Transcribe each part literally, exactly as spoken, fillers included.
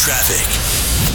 Traffic.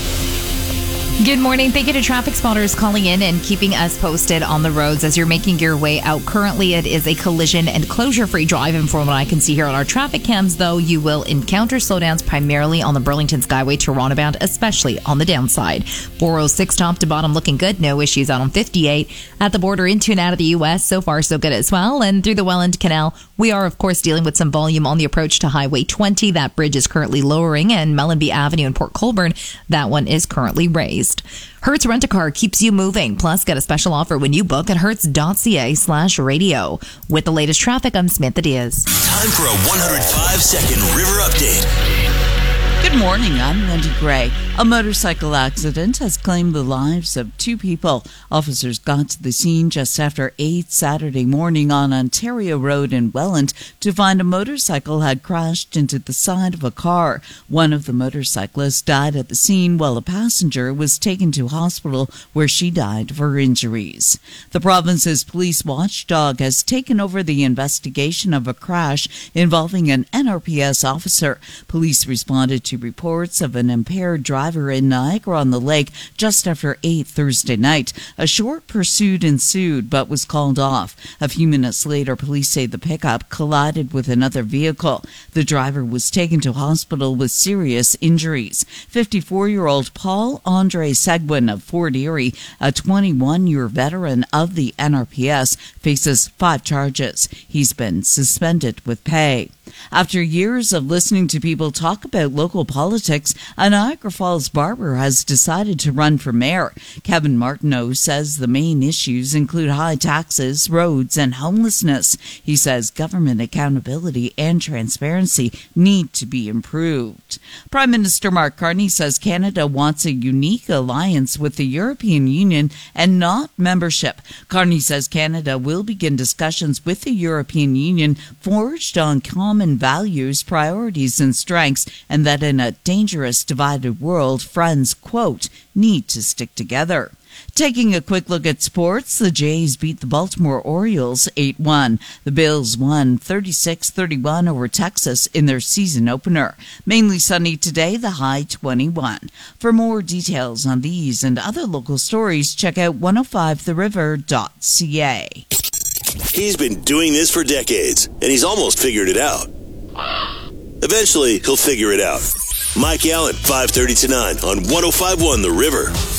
Good morning. Thank you to Traffic Spotters calling in and keeping us posted on the roads as you're making your way out. Currently, it is a collision and closure-free drive. And from what I can see here on our traffic cams, though, you will encounter slowdowns primarily on the Burlington Skyway Toronto bound, especially on the downside. four oh six top to bottom looking good. No issues out on fifty-eight. At the border into and out of the U S, so far so good as well. And through the Welland Canal, we are, of course, dealing with some volume on the approach to Highway twenty. That bridge is currently lowering. And Mellenby Avenue in Port Colborne, that one is currently raised. Hertz Rent-A-Car keeps you moving. Plus, get a special offer when you book at hertz.ca slash radio. With the latest traffic, I'm Samantha Diaz. Time for a one hundred five second River Update. Good morning, I'm Wendy Gray. A motorcycle accident has claimed the lives of two people. Officers got to the scene just after eight Saturday morning on Ontario Road in Welland to find a motorcycle had crashed into the side of a car. One of the motorcyclists died at the scene while a passenger was taken to hospital where she died of her injuries. The province's police watchdog has taken over the investigation of a crash involving an N R P S officer. Police responded to reports of an impaired driver in Niagara-on-the-Lake just after eight Thursday night. A short pursuit ensued but was called off. A few minutes later, police say the pickup collided with another vehicle. The driver was taken to hospital with serious injuries. fifty-four-year-old Paul Andre Seguin of Fort Erie, a twenty-one-year veteran of the N R P S, faces five charges. He's been suspended with pay. After years of listening to people talk about local politics, a Niagara Falls barber has decided to run for mayor. Kevin Martineau says the main issues include high taxes, roads, and homelessness. He says government accountability and transparency need to be improved. Prime Minister Mark Carney says Canada wants a unique alliance with the European Union and not membership. Carney says Canada will begin discussions with the European Union forged on common values, priorities, and strengths, and that in a dangerous divided world, friends, quote, need to stick together. Taking a quick look at sports, the Jays beat the Baltimore Orioles eight one. The Bills won thirty-six thirty-one over Texas in their season opener. Mainly sunny today, the high twenty-one. For more details on these and other local stories, check out one oh five the river dot c a. He's been doing this for decades, and he's almost figured it out. Eventually, he'll figure it out. Mike Allen, five thirty to nine on one oh five point one The River.